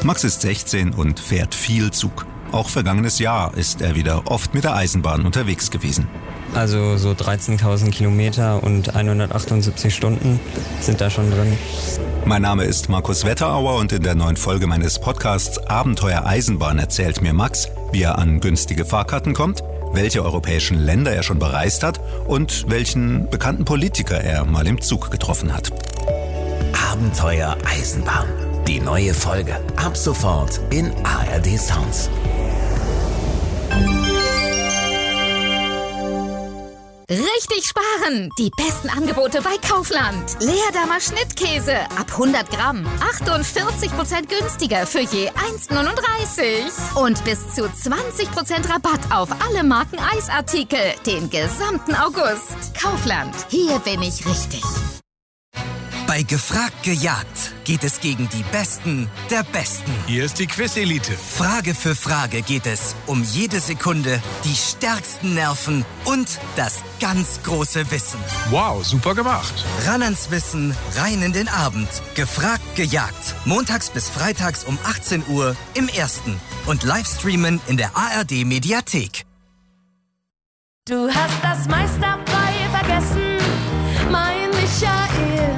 Max ist 16 und fährt viel Zug. Auch vergangenes Jahr ist er wieder oft mit der Eisenbahn unterwegs gewesen. Also so 13.000 Kilometer und 178 Stunden sind da schon drin. Mein Name ist Markus Wetterauer und in der neuen Folge meines Podcasts Abenteuer Eisenbahn erzählt mir Max, wie er an günstige Fahrkarten kommt, welche europäischen Länder er schon bereist hat und welchen bekannten Politiker er mal im Zug getroffen hat. Abenteuer Eisenbahn. Die neue Folge. Ab sofort in ARD Sounds. Richtig sparen! Die besten Angebote bei Kaufland. Leerdammer Schnittkäse ab 100 Gramm. 48% günstiger für je 1,39. Und bis zu 20% Rabatt auf alle Marken Eisartikel. Den gesamten August. Kaufland. Hier bin ich richtig. Bei Gefragt gejagt geht es gegen die Besten der Besten. Hier ist die Quiz-Elite. Frage für Frage geht es um jede Sekunde, die stärksten Nerven und das ganz große Wissen. Wow, super gemacht. Ran ans Wissen, rein in den Abend. Gefragt gejagt. Montags bis freitags um 18 Uhr im Ersten. Und Livestreamen in der ARD-Mediathek. Du hast das meiste dabei vergessen, mein Michael.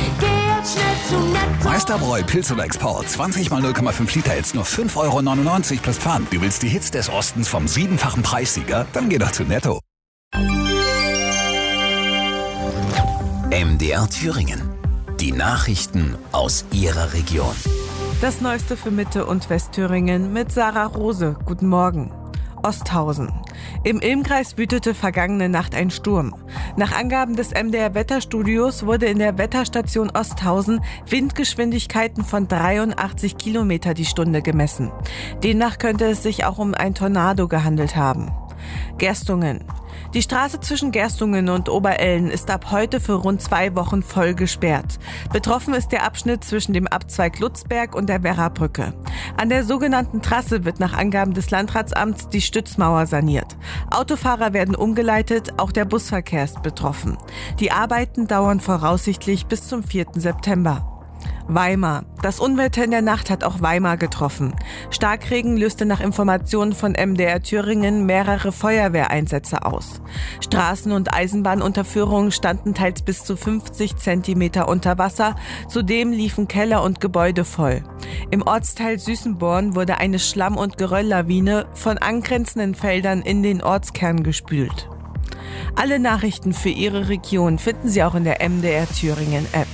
Meisterbräu Pilz oder Export. 20 mal 0,5 Liter, jetzt nur 5,99 € plus Pfand. Du willst die Hits des Ostens vom 7-fachen Preissieger? Dann geh doch zu Netto. MDR Thüringen. Die Nachrichten aus Ihrer Region. Das Neueste für Mitte- und Westthüringen mit Sarah Rose. Guten Morgen. Osthausen. Im Ilmkreis wütete vergangene Nacht ein Sturm. Nach Angaben des MDR-Wetterstudios wurde in der Wetterstation Osthausen Windgeschwindigkeiten von 83 Kilometer die Stunde gemessen. Demnach könnte es sich auch um ein Tornado gehandelt haben. Gerstungen. Die Straße zwischen Gerstungen und Oberellen ist ab heute für rund 2 Wochen voll gesperrt. Betroffen ist der Abschnitt zwischen dem Abzweig Lutzberg und der Werrabrücke. An der sogenannten Trasse wird nach Angaben des Landratsamts die Stützmauer saniert. Autofahrer werden umgeleitet, auch der Busverkehr ist betroffen. Die Arbeiten dauern voraussichtlich bis zum 4. September. Weimar. Das Unwetter in der Nacht hat auch Weimar getroffen. Starkregen löste nach Informationen von MDR Thüringen mehrere Feuerwehreinsätze aus. Straßen- und Eisenbahnunterführungen standen teils bis zu 50 Zentimeter unter Wasser. Zudem liefen Keller und Gebäude voll. Im Ortsteil Süßenborn wurde eine Schlamm- und Gerölllawine von angrenzenden Feldern in den Ortskern gespült. Alle Nachrichten für Ihre Region finden Sie auch in der MDR Thüringen App.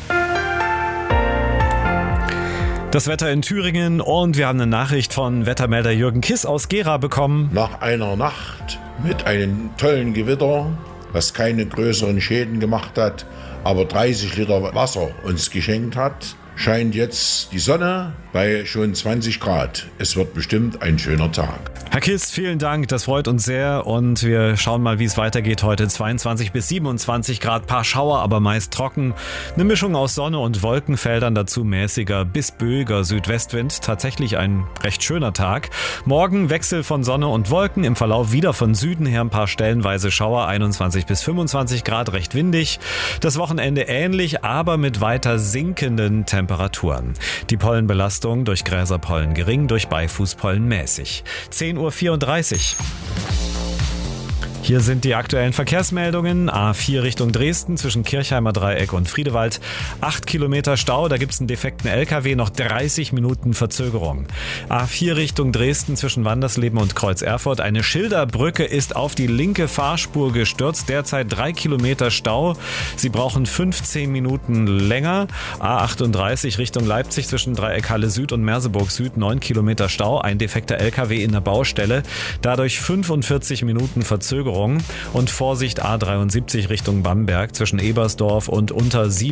Das Wetter in Thüringen und wir haben eine Nachricht von Wettermelder Jürgen Kiss aus Gera bekommen. Nach einer Nacht mit einem tollen Gewitter, was keine größeren Schäden gemacht hat, aber 30 Liter Wasser uns geschenkt hat, scheint jetzt die Sonne bei schon 20 Grad. Es wird bestimmt ein schöner Tag. Herr Kiss, vielen Dank, das freut uns sehr und wir schauen mal, wie es weitergeht heute. 22 bis 27 Grad, paar Schauer, aber meist trocken. Eine Mischung aus Sonne und Wolkenfeldern, dazu mäßiger bis böiger Südwestwind. Tatsächlich ein recht schöner Tag. Morgen Wechsel von Sonne und Wolken, im Verlauf wieder von Süden her ein paar stellenweise Schauer, 21 bis 25 Grad, recht windig. Das Wochenende ähnlich, aber mit weiter sinkenden Temperaturen. Die Pollenbelastung durch Gräserpollen gering, durch Beifußpollen mäßig. 10:34 Uhr. Hier sind die aktuellen Verkehrsmeldungen. A4 Richtung Dresden zwischen Kirchheimer Dreieck und Friedewald. 8 Kilometer Stau, da gibt's einen defekten LKW, noch 30 Minuten Verzögerung. A4 Richtung Dresden zwischen Wandersleben und Kreuz Erfurt. Eine Schilderbrücke ist auf die linke Fahrspur gestürzt. Derzeit 3 Kilometer Stau. Sie brauchen 15 Minuten länger. A38 Richtung Leipzig zwischen Dreieck Halle Süd und Merseburg Süd. 9 Kilometer Stau. Ein defekter LKW in der Baustelle. Dadurch 45 Minuten Verzögerung. Und Vorsicht A73 Richtung Bamberg zwischen Ebersdorf und Untersiedlung.